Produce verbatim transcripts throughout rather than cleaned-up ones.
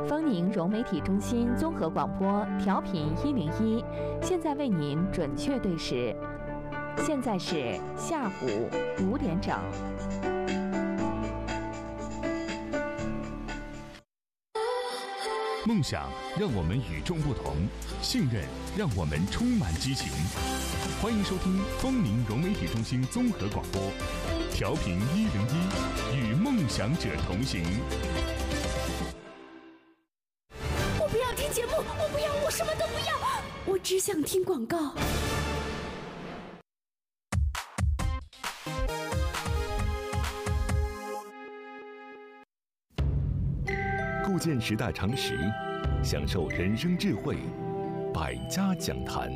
丰宁融媒体中心综合广播调频一零一，现在为您准确对时，现在是下午五点整。 梦想让我们与众不同，信任让我们充满激情。欢迎收听丰宁融媒体中心综合广播，调频一零一，与梦想者同行。 我不要听节目，我不要，我什么都不要，我只想听广告。 构建时代常识，享受人生智慧，百家讲坛。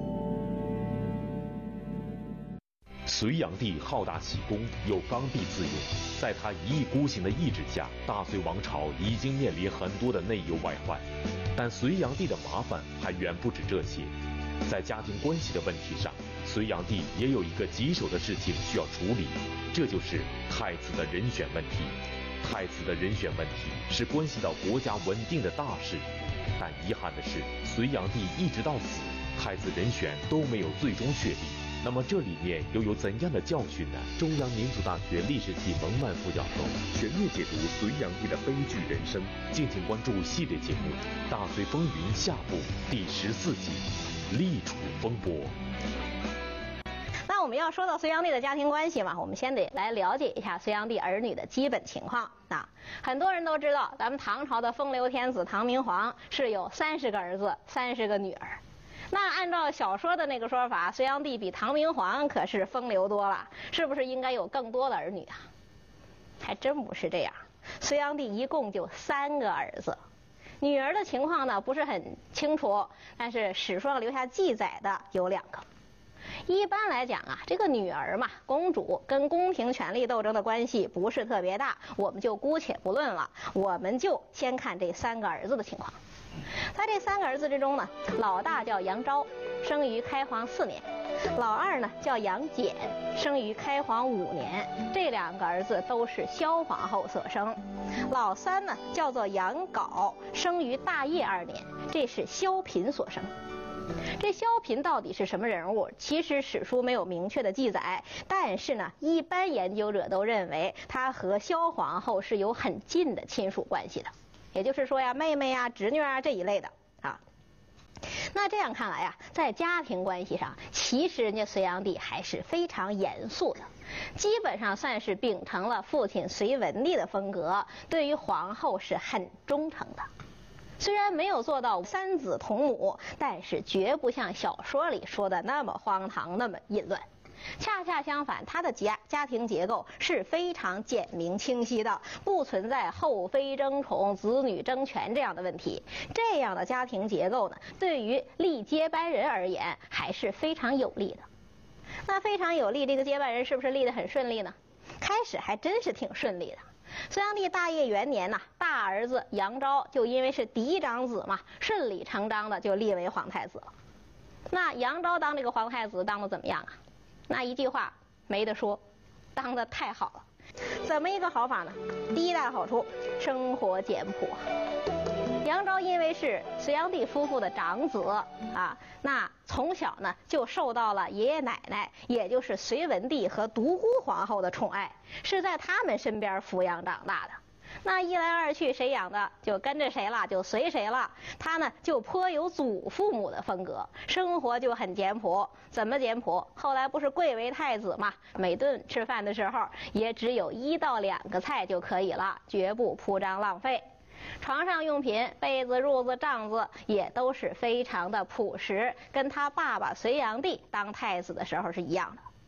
隋炀帝好大喜功，有刚愎自用，在他一意孤行的意志下，大隋王朝已经面临很多的内忧外患。但隋炀帝的麻烦还远不止这些，在家庭关系的问题上，隋炀帝也有一个棘手的事情需要处理，这就是太子的人选问题。太子的人选问题是关系到国家稳定的大事，但遗憾的是，隋炀帝一直到死，太子人选都没有最终确定。那么这里面又有怎样的教训呢？中央民族大学历史系蒙曼副教授全面解读隋炀帝的悲剧人生，敬请关注系列节目《大隋风云》下部第十四集《立储风波》。 那我们要说到隋炀帝的家庭关系嘛，我们先得来了解一下隋炀帝儿女的基本情况啊。很多人都知道，咱们唐朝的风流天子唐明皇是有三十个儿子，三十个女儿。那按照小说的那个说法，隋炀帝比唐明皇可是风流多了，是不是应该有更多的儿女啊？还真不是这样。隋炀帝一共就三个儿子，女儿的情况呢不是很清楚，但是史书上留下记载的有两个。一般来讲啊，这个女儿嘛，公主跟宫廷权力斗争的关系不是特别大，我们就姑且不论了，我们就先看这三个儿子的情况。在这三个儿子之中呢，老大叫杨昭，生于开皇四年；老二呢叫杨戬，生于开皇五年。这两个儿子都是萧皇后所生。老三呢叫做杨镐，生于大业二年，这是萧嫔所生。这萧嫔到底是什么人物？其实史书没有明确的记载，但是呢，一般研究者都认为她和萧皇后是有很近的亲属关系的，也就是说呀，妹妹呀、侄女啊这一类的啊。那这样看来呀，在家庭关系上，其实人家隋炀帝还是非常严肃的，基本上算是秉承了父亲隋文帝的风格，对于皇后是很忠诚的。虽然没有做到三子同母，但是绝不像小说里说的那么荒唐，那么淫乱。恰恰相反，他的家家庭结构是非常简明清晰的，不存在后妃争宠、子女争权这样的问题。这样的家庭结构呢，对于立接班人而言还是非常有利的。那非常有利，这个接班人是不是立得很顺利呢？开始还真是挺顺利的。隋炀帝大业元年呐、啊，大儿子杨昭就因为是嫡长子嘛，顺理成章的就立为皇太子了。那杨昭当这个皇太子当的怎么样啊？那一句话没得说，当的太好了。怎么一个好法呢？第一大好处，生活简朴。杨昭因为是隋炀帝夫妇的长子啊，那从小呢就受到了爷爷奶奶，也就是隋文帝和独孤皇后的宠爱，是在他们身边抚养长大的。那一来二去，谁养的就跟着谁了，就随谁了。他呢就颇有祖父母的风格，生活就很简朴。怎么简朴？后来不是贵为太子嘛，每顿吃饭的时候也只有一到两个菜就可以了，绝不铺张浪费。床上用品，被子、褥子、帐子也都是非常的朴实，跟他爸爸隋炀帝当太子的时候是一样的。